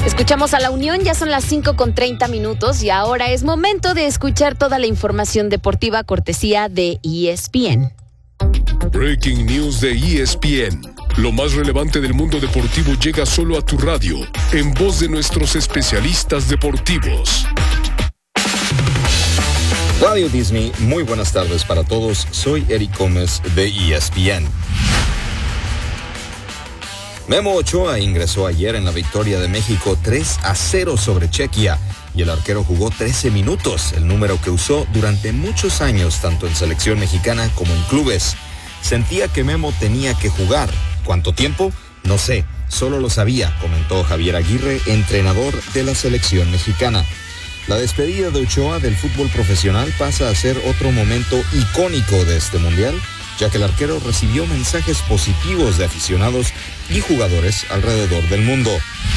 Escuchamos a La Unión, ya son las 5:30 y ahora es momento de escuchar toda la información deportiva cortesía de ESPN. Breaking News de ESPN. Lo más relevante del mundo deportivo llega solo a tu radio, en voz de nuestros especialistas deportivos. Radio Disney, muy buenas tardes para todos. Soy Eric Gómez de ESPN. Memo Ochoa ingresó ayer en la victoria de México 3-0 sobre Chequia y el arquero jugó 13 minutos, el número que usó durante muchos años tanto en selección mexicana como en clubes. Sentía que Memo tenía que jugar. ¿Cuánto tiempo? No sé, solo lo sabía, comentó Javier Aguirre, entrenador de la selección mexicana. La despedida de Ochoa del fútbol profesional pasa a ser otro momento icónico de este mundial, ya que el arquero recibió mensajes positivos de aficionados y jugadores alrededor del mundo.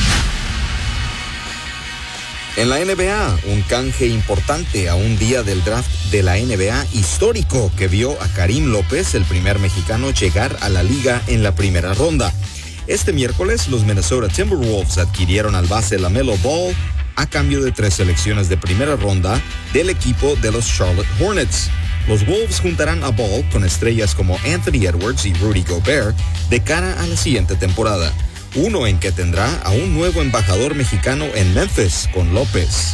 En la NBA, un canje importante a un día del draft de la NBA histórico que vio a Karim López, el primer mexicano, llegar a la liga en la primera ronda. Este miércoles, los Minnesota Timberwolves adquirieron al base LaMelo Ball a cambio de 3 selecciones de primera ronda del equipo de los Charlotte Hornets. Los Wolves juntarán a Ball con estrellas como Anthony Edwards y Rudy Gobert de cara a la siguiente temporada, uno en que tendrá a un nuevo embajador mexicano en Memphis con López.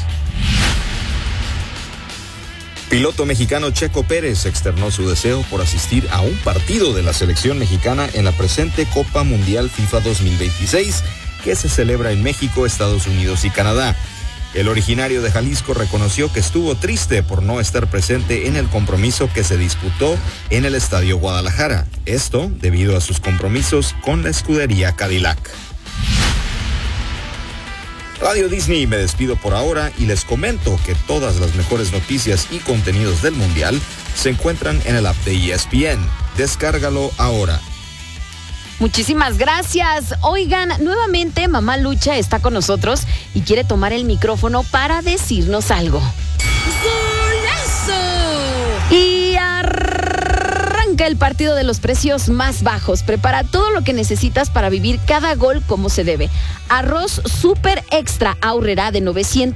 Piloto mexicano Checo Pérez externó su deseo por asistir a un partido de la selección mexicana en la presente Copa Mundial FIFA 2026 que se celebra en México, Estados Unidos y Canadá. El originario de Jalisco reconoció que estuvo triste por no estar presente en el compromiso que se disputó en el Estadio Guadalajara. Esto debido a sus compromisos con la escudería Cadillac. Radio Disney, me despido por ahora y les comento que todas las mejores noticias y contenidos del Mundial se encuentran en el app de ESPN. Descárgalo ahora. Muchísimas gracias. Oigan, nuevamente Mamá Lucha está con nosotros y quiere tomar el micrófono para decirnos algo. ¡Golazo! Y arranca el partido de los precios más bajos. Prepara todo lo que necesitas para vivir cada gol como se debe. Arroz Super Extra Aurrera de 900